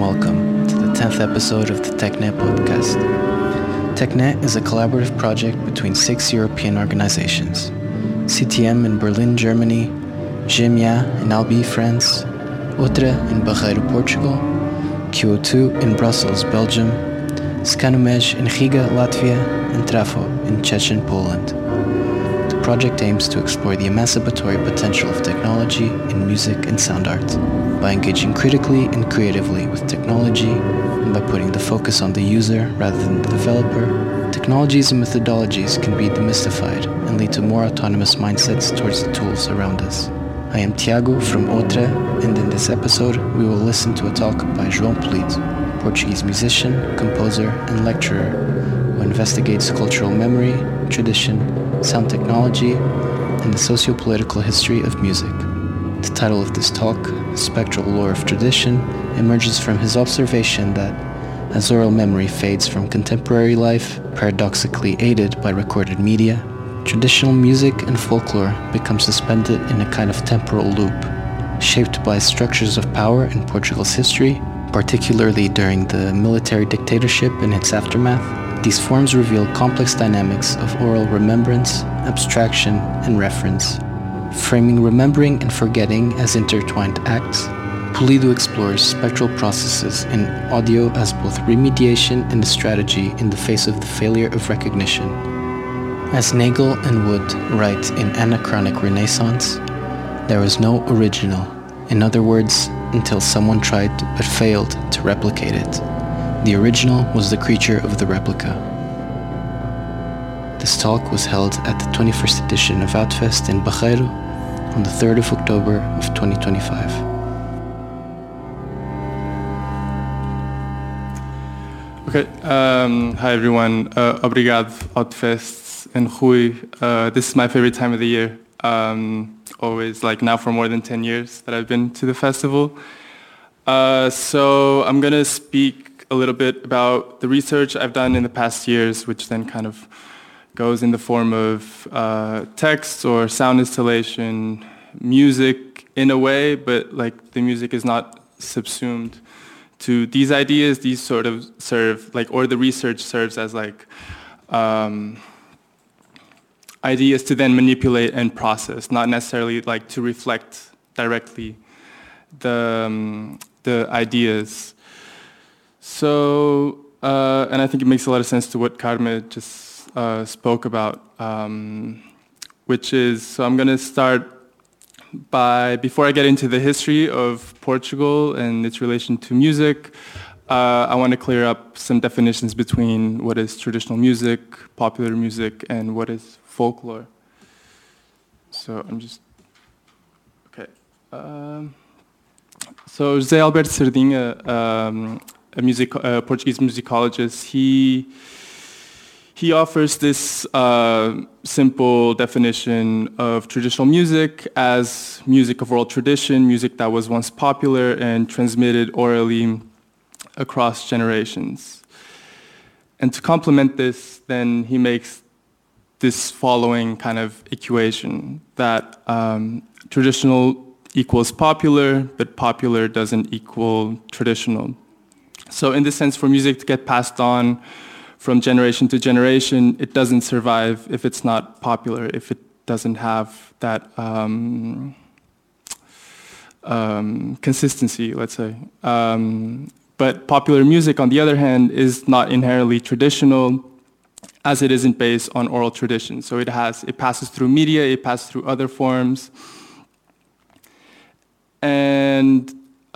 welcome to the 10th episode of the TechNet podcast. TechNet is a collaborative project between 6 European organizations: CTM in Berlin, Germany, GEMIA in Albi, France, Outra in Barreiro, Portugal, QO2 in Brussels, Belgium, Scanumej in Riga, Latvia, and Trafo in Szczecin, Poland. The project aims to explore the emancipatory potential of technology in music and sound art by engaging critically and creatively with technology and by putting the focus on the user rather than the developer. Technologies and methodologies can be demystified and lead to more autonomous mindsets towards the tools around us. I am Tiago from Outra, and in this episode we will listen to a talk by João Polito, Portuguese musician, composer, and lecturer who investigates cultural memory, tradition, sound technology, and the socio-political history of music. The title of this talk, Spectral Lore of Tradition, emerges from his observation that, as oral memory fades from contemporary life, paradoxically aided by recorded media, traditional music and folklore become suspended in a kind of temporal loop, shaped by structures of power in Portugal's history, particularly during the military dictatorship and its aftermath. These forms reveal complex dynamics of oral remembrance, abstraction, and reference. Framing remembering and forgetting as intertwined acts, Polito explores spectral processes in audio as both remediation and a strategy in the face of the failure of recognition. As Nagel and Wood write in Anachronic Renaissance, there was no original. In other words, until someone tried but failed to replicate it. The original was the creature of the replica. This talk was held at the 21st edition of Outfest in Barreiro on the 3rd of October of 2025. Okay, hi everyone. Obrigado, Outfest and Rui. This is my favorite time of the year. Always, like now for more than 10 years that I've been to the festival. So I'm gonna speak a little bit about the research I've done in the past years, which then kind of goes in the form of text or sound installation, music in a way, but like the music is not subsumed to these ideas. These sort of serve like, or the research serves as like ideas to then manipulate and process, not necessarily like to reflect directly the ideas. So, and I think it makes a lot of sense to what Carme just spoke about, which is, so I'm going to start by, before I get into the history of Portugal and its relation to music, I want to clear up some definitions between what is traditional music, popular music, and what is folklore. So I'm just, okay. So José Alberto Sardinha, a Portuguese musicologist, he offers this simple definition of traditional music as music of oral tradition, music that was once popular and transmitted orally across generations. And to complement this, then he makes this following kind of equation that traditional equals popular, but popular doesn't equal traditional. So in this sense, for music to get passed on from generation to generation, it doesn't survive if it's not popular, if it doesn't have that consistency, let's say. But popular music, on the other hand, is not inherently traditional, as it isn't based on oral tradition. So it passes through media, it passes through other forms. And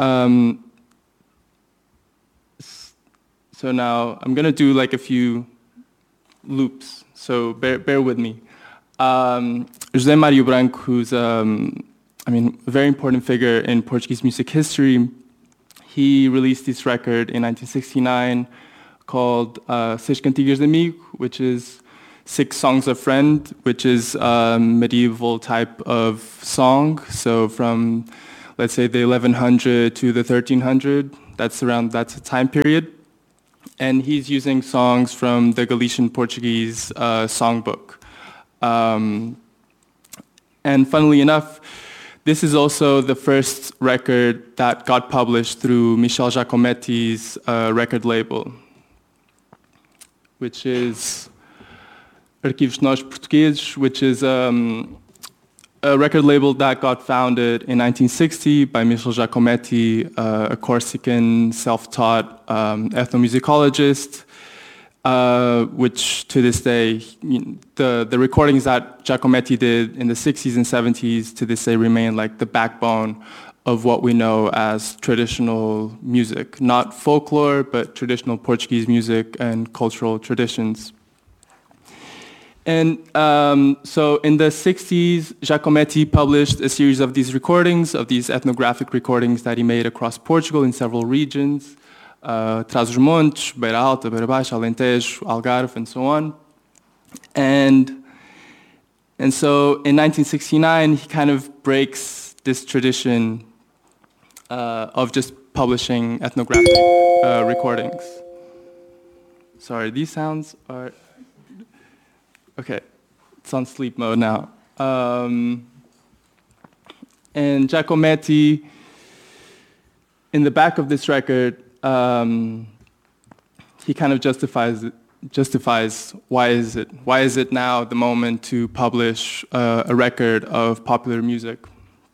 so now I'm going to do like a few loops, so bear with me. José Mário Branco, who's a very important figure in Portuguese music history, he released this record in 1969 called Seis Cantigas de Amigo, which is 6 Songs of Friend, which is a medieval type of song. So from, let's say, the 1100 to the 1300, that's a time period. And he's using songs from the Galician Portuguese songbook. And funnily enough, This is also the first record that got published through Michel Giacometti's record label, which is Arquivos Nós Portugueses, which is a record label that got founded in 1960 by Michel Giacometti, a Corsican self-taught ethnomusicologist, which to this day, the recordings that Giacometti did in the 60s and 70s to this day remain like the backbone of what we know as traditional music. Not folklore, but traditional Portuguese music and cultural traditions. And so in the 60s, Giacometti published a series of these recordings, of these ethnographic recordings that he made across Portugal in several regions, Trás-os-Montes, Beira Alta, Beira Baixa, Alentejo, Algarve, and so on. And so in 1969, he kind of breaks this tradition of just publishing ethnographic recordings. Sorry, these sounds are... Okay, it's on sleep mode now. And Giacometti, in the back of this record, he kind of justifies why is it now the moment to publish a record of popular music.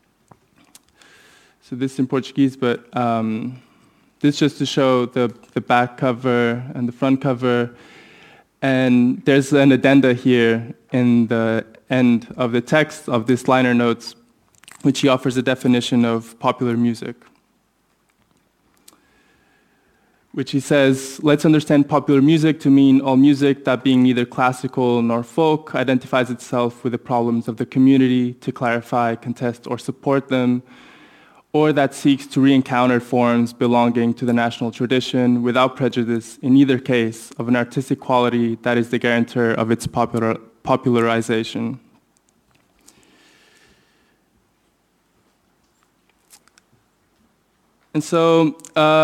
So this is in Portuguese, but this just to show the back cover and the front cover. And there's an addenda here in the end of the text of this liner notes, which he offers a definition of popular music, which he says, let's understand popular music to mean all music that being neither classical nor folk identifies itself with the problems of the community to clarify, contest, or support them, or that seeks to re-encounter forms belonging to the national tradition without prejudice, in either case, of an artistic quality that is the guarantor of its popularization. And so,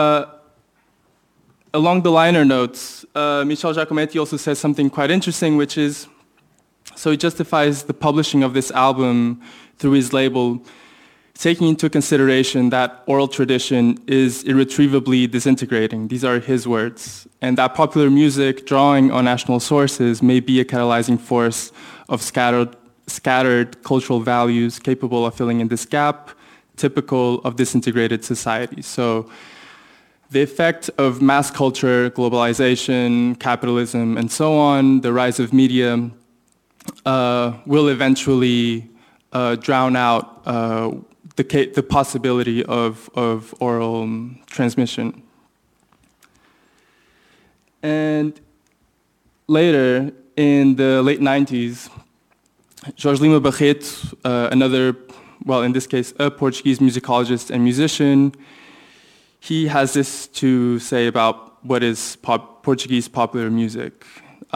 along the liner notes, Michel Giacometti also says something quite interesting, which is, so he justifies the publishing of this album through his label, taking into consideration that oral tradition is irretrievably disintegrating. These are his words. And that popular music, drawing on national sources, may be a catalyzing force of scattered cultural values capable of filling in this gap, typical of disintegrated societies. So the effect of mass culture, globalization, capitalism, and so on, the rise of media, will eventually drown out the possibility of oral transmission. And later, in the late 90s, Jorge Lima Barreto, another, well, in this case, a Portuguese musicologist and musician, he has this to say about what is Portuguese popular music.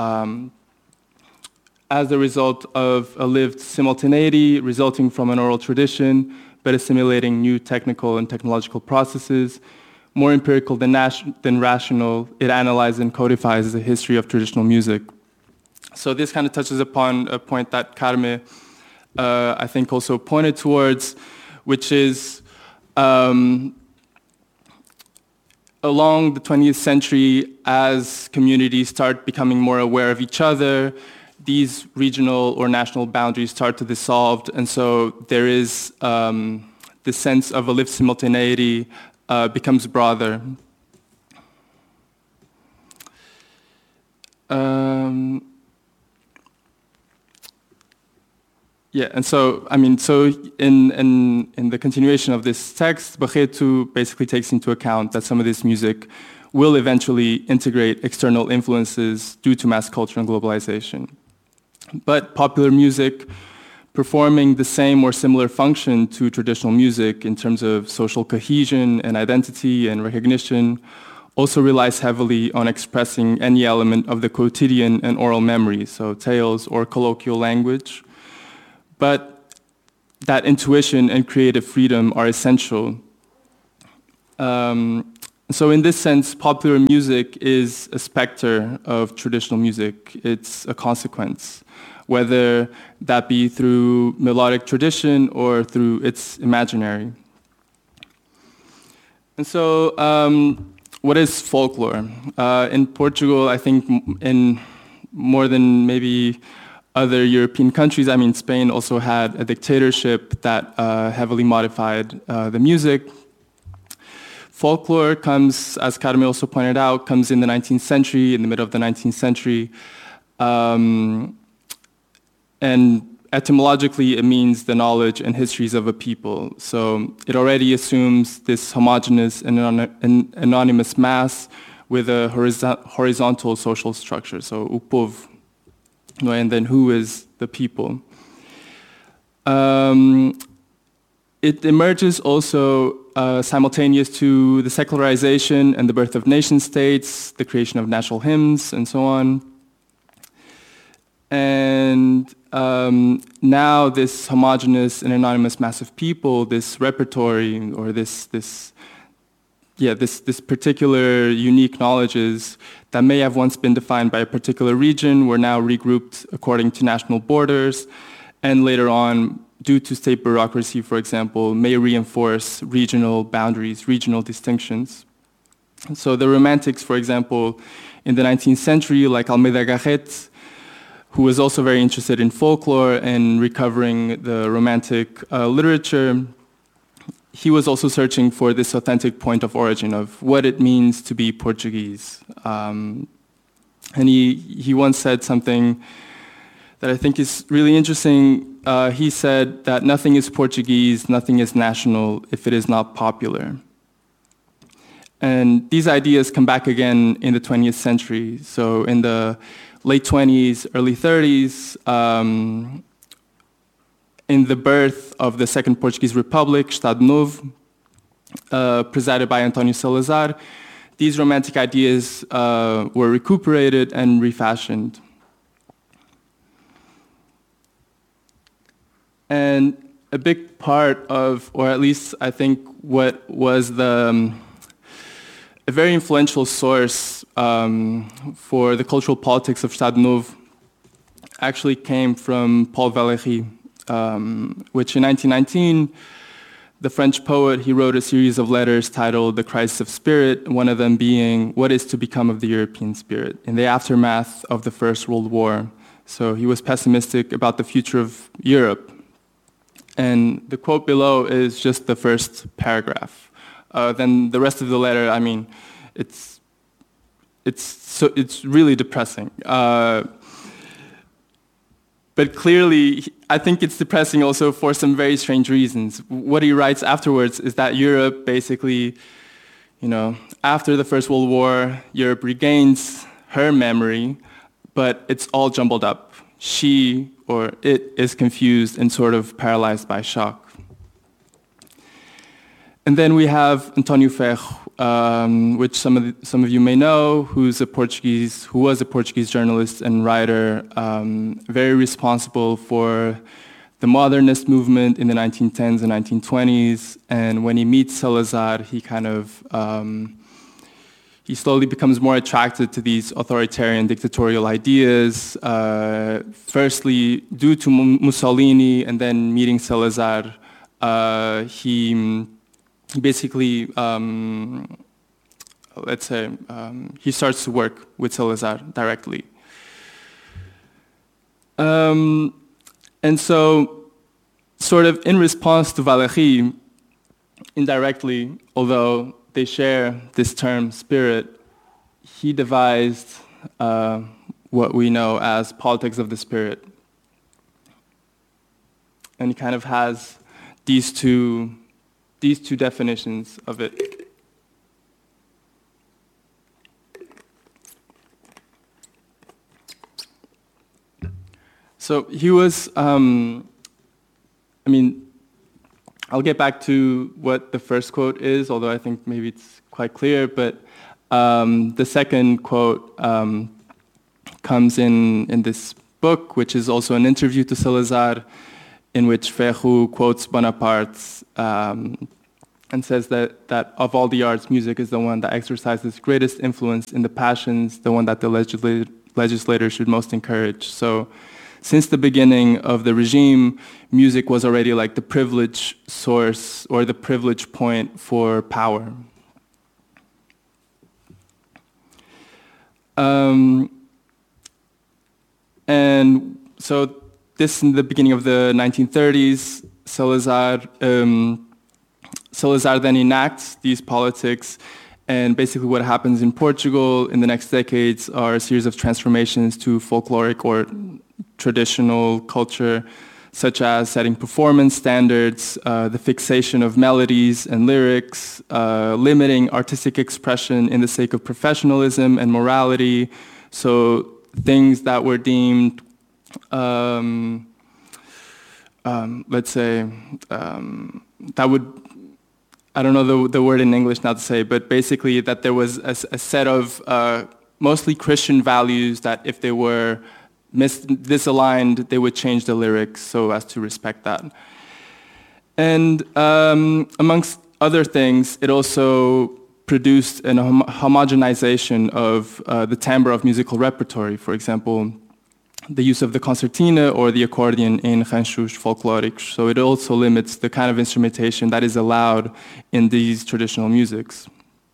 As a result of a lived simultaneity resulting from an oral tradition, but assimilating new technical and technological processes, more empirical than rational, it analyzes and codifies the history of traditional music. So this kind of touches upon a point that Carme, I think, also pointed towards, which is along the 20th century, as communities start becoming more aware of each other, these regional or national boundaries start to dissolve, and so there is the sense of a lived simultaneity becomes broader. Yeah, and so, I mean, so in the continuation of this text, Barreto basically takes into account that some of this music will eventually integrate external influences due to mass culture and globalization. But popular music, performing the same or similar function to traditional music in terms of social cohesion and identity and recognition, also relies heavily on expressing any element of the quotidian and oral memory, so tales or colloquial language. But that intuition and creative freedom are essential. So in this sense, popular music is a specter of traditional music. It's a consequence. whether that be through melodic tradition or through its imaginary. And so, what is folklore? In Portugal, I think in more than maybe other European countries, I mean, Spain also had a dictatorship that heavily modified the music. Folklore comes, as Carmen also pointed out, comes in the 19th century, in the middle of the 19th century. And etymologically, it means the knowledge and histories of a people. So it already assumes this homogeneous and anonymous mass with a horizontal social structure. So o povo, and then who is the people. It emerges also simultaneous to the secularization and the birth of nation states, the creation of national hymns, and so on. And now this homogeneous and anonymous mass of people, this repertory, or this particular unique knowledges that may have once been defined by a particular region were now regrouped according to national borders, and later on, due to state bureaucracy, for example, may reinforce regional boundaries, regional distinctions. So the Romantics, for example, in the 19th century, like Almeida Garrett, who was also very interested in folklore and recovering the Romantic literature, he was also searching for this authentic point of origin of what it means to be Portuguese. And he once said something that I think is really interesting. He said that nothing is Portuguese, nothing is national if it is not popular. And these ideas come back again in the 20th century. So in the late 20s, early 30s, in the birth of the Second Portuguese Republic, Estado Novo, presided by António Salazar, these romantic ideas were recuperated and refashioned. And a big part of, or at least I think what was a very influential source for the cultural politics of Estado Novo actually came from Paul Valéry, which in 1919, the French poet, he wrote a series of letters titled The Crisis of Spirit, one of them being What is to Become of the European Spirit, in the aftermath of the First World War. So he was pessimistic about the future of Europe. And the quote below is just the first paragraph. Then the rest of the letter, I mean, it's really depressing. But clearly, I think it's depressing also for some very strange reasons. What he writes afterwards is that Europe basically, after the First World War, Europe regains her memory, but it's all jumbled up. She, or it, is confused and sort of paralyzed by shock. And then we have António Ferro, which some of you may know, who was a Portuguese journalist and writer, very responsible for the modernist movement in the 1910s and 1920s. And when he meets Salazar, he slowly becomes more attracted to these authoritarian dictatorial ideas, firstly due to Mussolini, and then meeting Salazar, he basically, he starts to work with Salazar directly. And so, sort of in response to Valéry, indirectly, although they share this term spirit, he devised what we know as politics of the spirit. And he kind of has these two definitions of it. So he was, I'll get back to what the first quote is, although I think maybe it's quite clear, but the second quote comes in this book, which is also an interview to Salazar, in which Ferro quotes Bonaparte and says that of all the arts, music is the one that exercises greatest influence in the passions, the one that the legislator should most encourage. So since the beginning of the regime, music was already like the privilege source or the privilege point for power. And so this in the beginning of the 1930s, Salazar then enacts these politics, and basically what happens in Portugal in the next decades are a series of transformations to folkloric or traditional culture, such as setting performance standards, the fixation of melodies and lyrics, limiting artistic expression in the sake of professionalism and morality. So things that were deemed, let's say, that would, I don't know the word in English now to say, but basically that there was a set of mostly Christian values that if they were disaligned, they would change the lyrics so as to respect that. And amongst other things, it also produced a homogenization of the timbre of musical repertory. For example, the use of the concertina or the accordion in ranchos folclóricos. So it also limits the kind of instrumentation that is allowed in these traditional musics.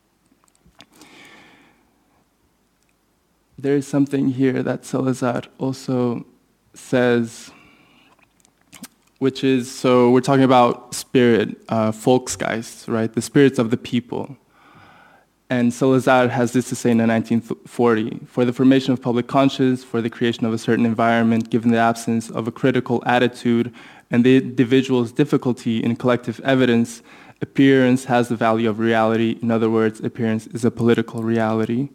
There is something here that Salazar also says, which is, so we're talking about spirit, Volksgeist, right? The spirits of the people. And Salazar has this to say in 1940, for the formation of public conscience, for the creation of a certain environment, given the absence of a critical attitude and the individual's difficulty in collective evidence, appearance has the value of reality. In other words, appearance is a political reality.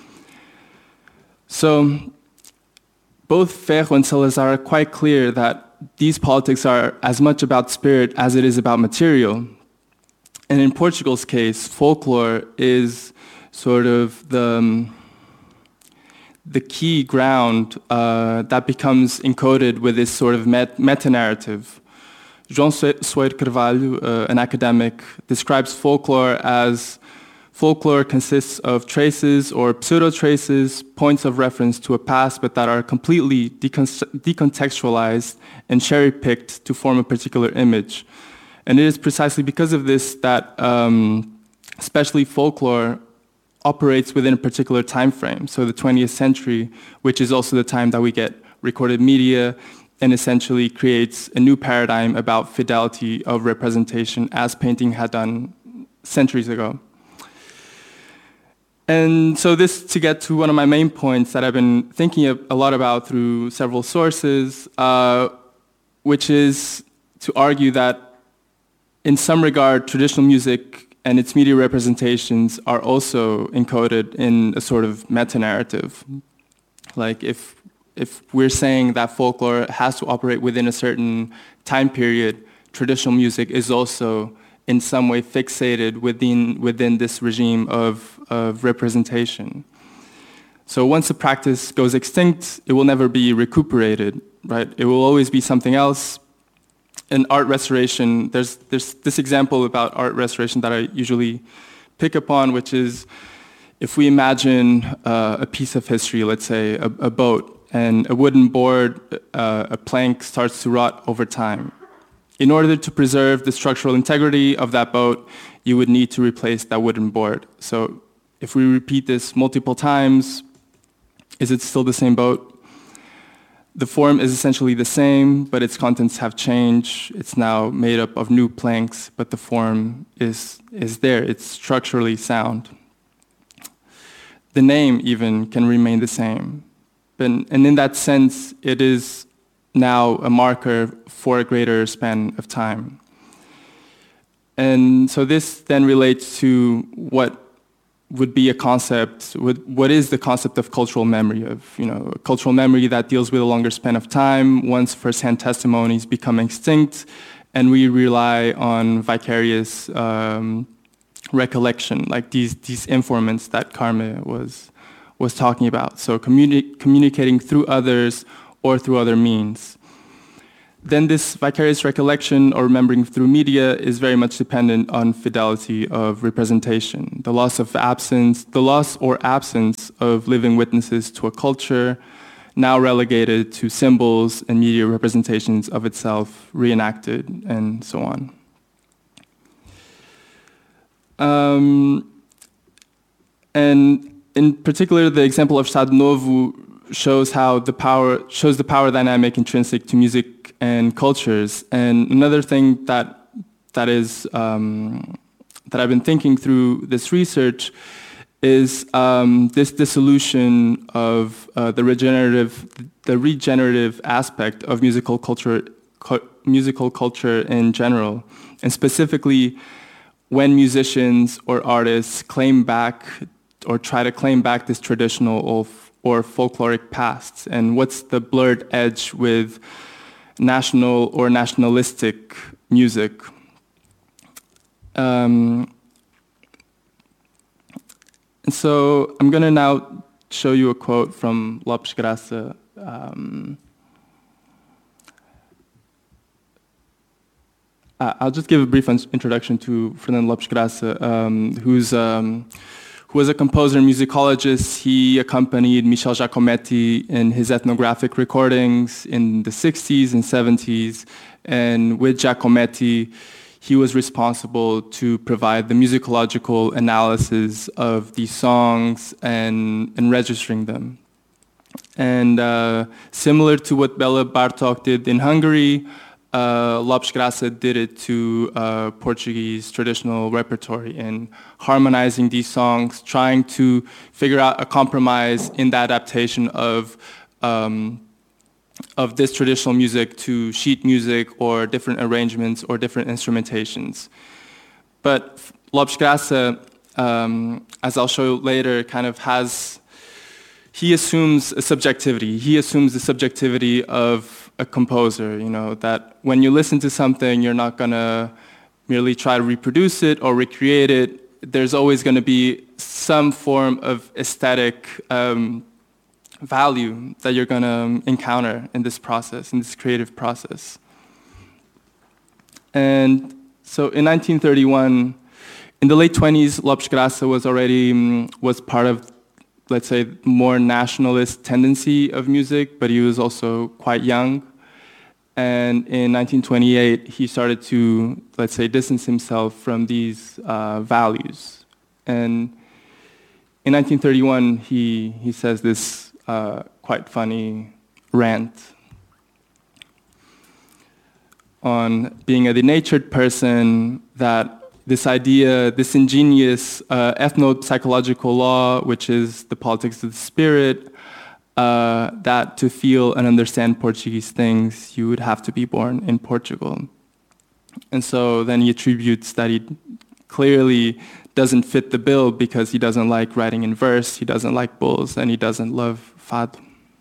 So both Ferro and Salazar are quite clear that these politics are as much about spirit as it is about material. And in Portugal's case, folklore is sort of the key ground that becomes encoded with this sort of meta-narrative. João Soeiro Carvalho, an academic, describes folklore as folklore consists of traces or pseudo-traces, points of reference to a past, but that are completely decontextualized and cherry-picked to form a particular image. And it is precisely because of this that especially folklore operates within a particular time frame. So the 20th century, which is also the time that we get recorded media, and essentially creates a new paradigm about fidelity of representation as painting had done centuries ago. And so this to get to one of my main points that I've been thinking a lot about through several sources, which is to argue that in some regard, traditional music and its media representations are also encoded in a sort of meta-narrative. Like if we're saying that folklore has to operate within a certain time period, traditional music is also in some way fixated within this regime of representation. So once a practice goes extinct, it will never be recuperated, right? It will always be something else. In art restoration, there's this example about art restoration that I usually pick upon, which is if we imagine a piece of history, let's say a boat, and a wooden board, a plank starts to rot over time. In order to preserve the structural integrity of that boat, you would need to replace that wooden board. So if we repeat this multiple times, is it still the same boat? The form is essentially the same, but its contents have changed. It's now made up of new planks, but the form is there. It's structurally sound. The name even can remain the same. And in that sense, it is now a marker for a greater span of time. And so this then relates to what would be a concept, what is the concept of cultural memory, of a cultural memory that deals with a longer span of time, once first-hand testimonies become extinct, and we rely on vicarious recollection, like these informants that Carme was talking about. So communicating through others or through other means. Then this vicarious recollection or remembering through media is very much dependent on fidelity of representation. The loss or absence of living witnesses to a culture now relegated to symbols and media representations of itself, reenacted, and so on. And in particular, the example of Estado Novo shows the power dynamic intrinsic to music and cultures. And another thing that I've been thinking through this research is this dissolution of the regenerative aspect of musical culture in general, and specifically when musicians or artists claim back or try to claim back this traditional or folkloric past, and what's the blurred edge with national or nationalistic music. And so I'm going to now show you a quote from Lopes Graça. I'll just give a brief introduction to Fernando Lopes Graça, who was a composer and musicologist. He accompanied Michel Giacometti in his ethnographic recordings in the 60s and 70s. And with Giacometti, he was responsible to provide the musicological analysis of these songs and registering them. And similar to what Bela Bartok did in Hungary, Lopes Graça did it to Portuguese traditional repertory in harmonizing these songs, trying to figure out a compromise in the adaptation of this traditional music to sheet music or different arrangements or different instrumentations. But Lopes Graça, as I'll show later, he assumes a subjectivity. He assumes the subjectivity of a composer, that when you listen to something, you're not going to merely try to reproduce it or recreate it. There's always going to be some form of aesthetic value that you're going to encounter in this process, in this creative process. And so in 1931, in the late 20s, Lopes Graça was part of, let's say, more nationalist tendency of music, but he was also quite young. And in 1928, he started to, let's say, distance himself from these values. And in 1931, he says this quite funny rant on being a denatured person, that this idea, this ingenious ethno-psychological law, which is the politics of the spirit, that to feel and understand Portuguese things, you would have to be born in Portugal. And so then he attributes that he clearly doesn't fit the bill because he doesn't like writing in verse, he doesn't like bulls, and he doesn't love fado.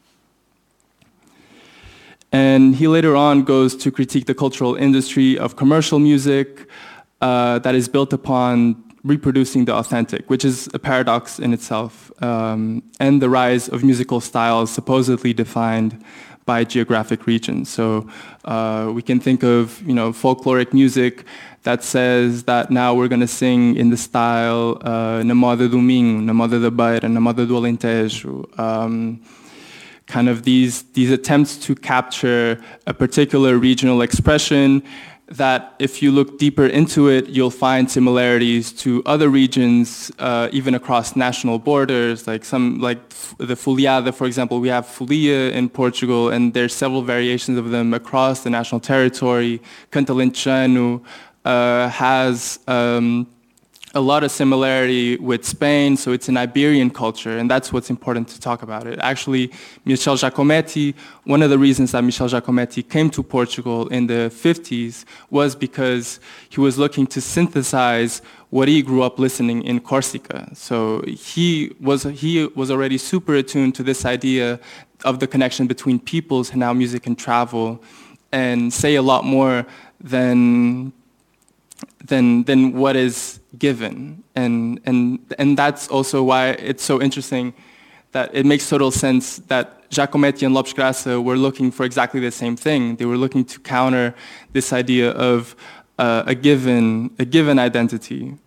And he later on goes to critique the cultural industry of commercial music that is built upon reproducing the authentic, which is a paradox in itself, and the rise of musical styles supposedly defined by geographic regions. So we can think of, folkloric music that says that now we're going to sing in the style na moda do Minho, na moda da Beira, na moda do Alentejo. Kind of these attempts to capture a particular regional expression that if you look deeper into it, you'll find similarities to other regions, even across national borders, like the Foliada, for example. We have Folia in Portugal, and there's several variations of them across the national territory. Canto Alentejano has a lot of similarity with Spain, so it's an Iberian culture, and that's what's important to talk about it. Actually, Michel Giacometti, one of the reasons that Michel Giacometti came to Portugal in the 50s was because he was looking to synthesize what he grew up listening in Corsica. So he was already super attuned to this idea of the connection between peoples and how music can travel and say a lot more than what is given, and that's also why it's so interesting that it makes total sense that Giacometti and Lopes Graça were looking for exactly the same thing. They were looking to counter this idea of a given identity.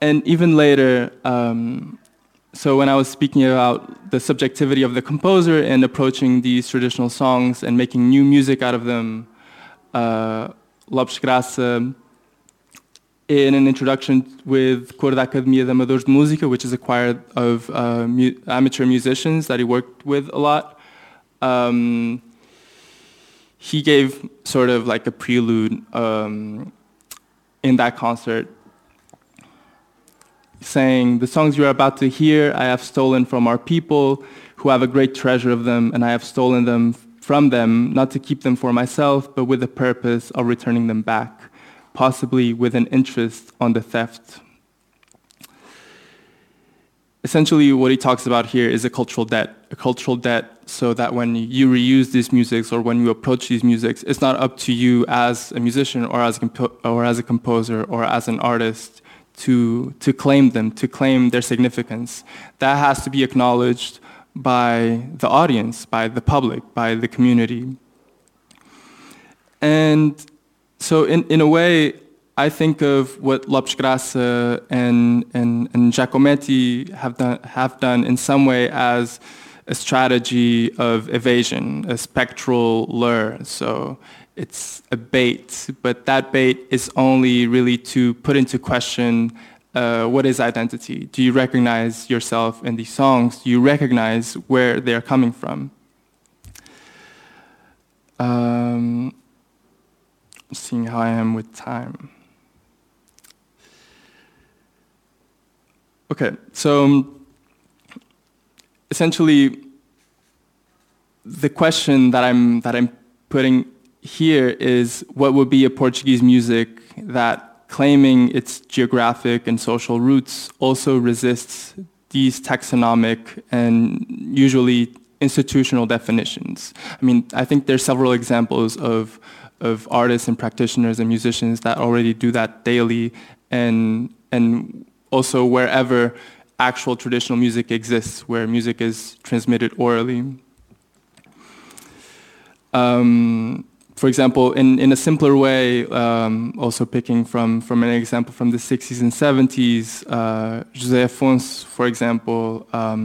And even later, so when I was speaking about the subjectivity of the composer and approaching these traditional songs and making new music out of them, Lopes Graça, in an introduction with Cor da Academia de Amadores de Música, which is a choir of amateur musicians that he worked with a lot, he gave sort of like a prelude in that concert, saying, "The songs you are about to hear, I have stolen from our people who have a great treasure of them, and I have stolen them from them, not to keep them for myself, but with the purpose of returning them back, possibly with an interest on the theft." Essentially, what he talks about here is a cultural debt so that when you reuse these musics or when you approach these musics, it's not up to you as a musician or as a composer or as an artist to claim them, to claim their significance. That has to be acknowledged by the audience, by the public, by the community. And so in a way, I think of what Lopes Graça and Giacometti have done in some way as a strategy of evasion, a spectral lure. So it's a bait, but that bait is only really to put into question what is identity. Do you recognize yourself in these songs? Do you recognize where they're coming from? Seeing how I am with time. Okay, so essentially, the question that I'm putting here is, what would be a Portuguese music that, claiming its geographic and social roots, also resists these taxonomic and usually institutional definitions? I mean, I think there's several examples of artists and practitioners and musicians that already do that daily, and also wherever actual traditional music exists, where music is transmitted orally. For example, in a simpler way, also picking from an example from the 60s and 70s, José Afonso, for example,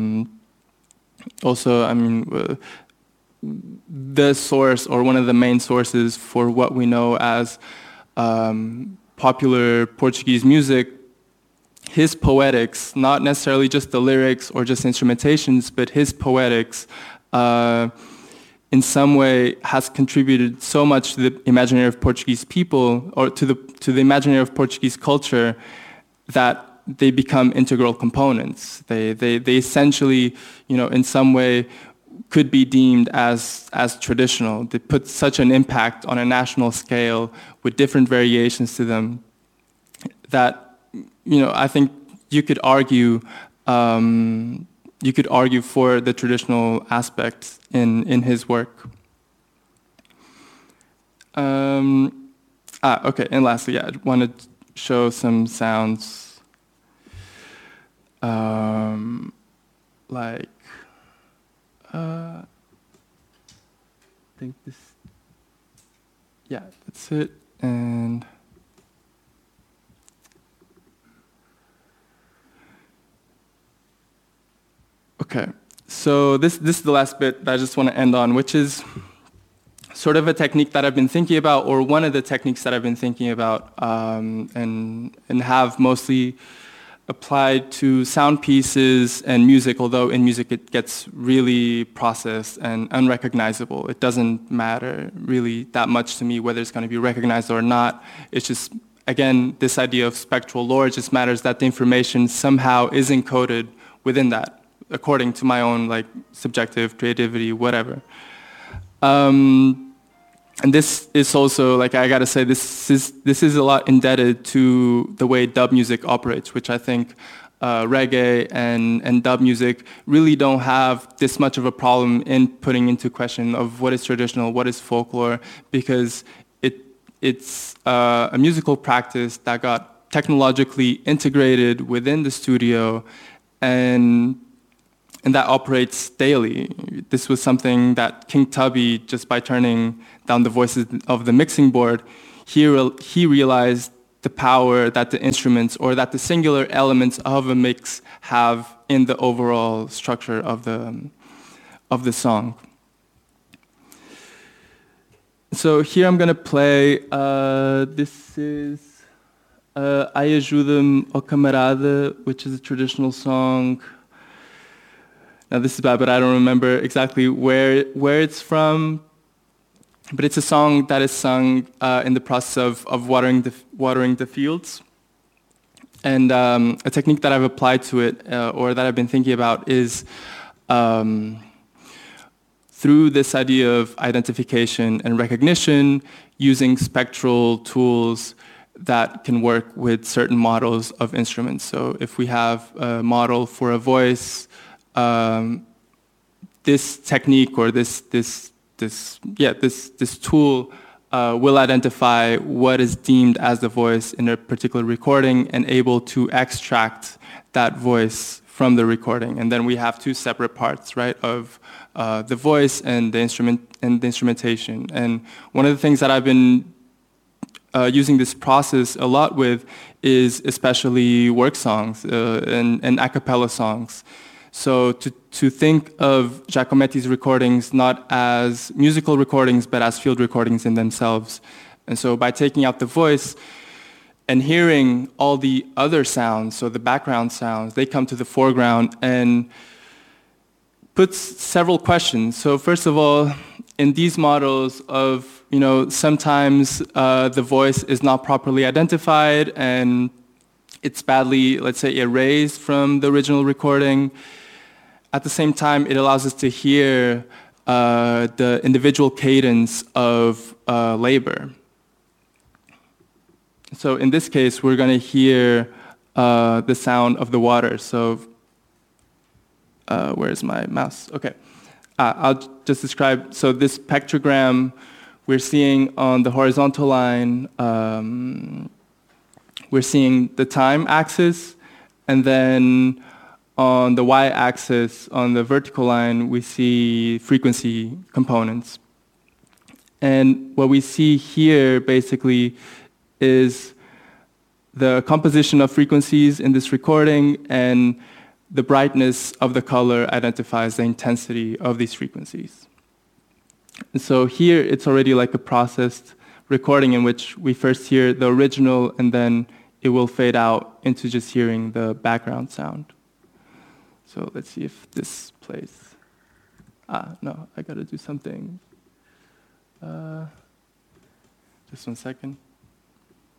also, I mean, the source or one of the main sources for what we know as popular Portuguese music, his poetics, not necessarily just the lyrics or just instrumentations, but his poetics in some way has contributed so much to the imaginary of Portuguese people, or to the imaginary of Portuguese culture, that they become integral components. They essentially, in some way could be deemed as traditional. They put such an impact on a national scale with different variations to them that, I think you could argue for the traditional aspect in his work. Okay, and lastly, I want to show some sounds like, I think this, yeah, that's it, and okay, so this is the last bit that I just want to end on, which is sort of a technique that I've been thinking about, or one of the techniques that I've been thinking about, and have mostly applied to sound pieces and music, although in music it gets really processed and unrecognizable. It doesn't matter really that much to me whether it's going to be recognized or not. It's just, again, this idea of spectral lore. It just matters that the information somehow is encoded within that, according to my own subjective creativity, whatever. And this is also, I gotta say, this is a lot indebted to the way dub music operates, which I think reggae and dub music really don't have this much of a problem in putting into question of what is traditional, what is folklore, because it's a musical practice that got technologically integrated within the studio, and that operates daily. This was something that King Tubby, just by turning down the voices of the mixing board, he realized the power that the instruments or that the singular elements of a mix have in the overall structure of the song. So here I'm going to play, this is Ai Ajuda-me, ó Camarada, which is a traditional song. Now this is bad, but I don't remember exactly where it's from. But it's a song that is sung in the process of watering the fields. And a technique that I've applied to it, or that I've been thinking about, is through this idea of identification and recognition, using spectral tools that can work with certain models of instruments. So if we have a model for a voice, this technique or this tool will identify what is deemed as the voice in a particular recording and able to extract that voice from the recording. And then we have two separate parts, right, of the voice and the instrumentation. And one of the things that I've been using this process a lot with is especially work songs and a cappella songs. So to think of Giacometti's recordings not as musical recordings, but as field recordings in themselves. And so by taking out the voice and hearing all the other sounds, so the background sounds, they come to the foreground and puts several questions. So first of all, in these models of, sometimes the voice is not properly identified and it's badly, let's say, erased from the original recording. At the same time, it allows us to hear the individual cadence of labor. So in this case, we're going to hear the sound of the water. So where's my mouse? Okay. I'll just describe. So this pectrogram we're seeing on the horizontal line, we're seeing the time axis, and then on the y-axis, on the vertical line, we see frequency components. And what we see here, basically, is the composition of frequencies in this recording, and the brightness of the color identifies the intensity of these frequencies. And so here, it's already like a processed recording in which we first hear the original, and then it will fade out into just hearing the background sound. So let's see if this plays. No, I gotta do something. Just 1 second.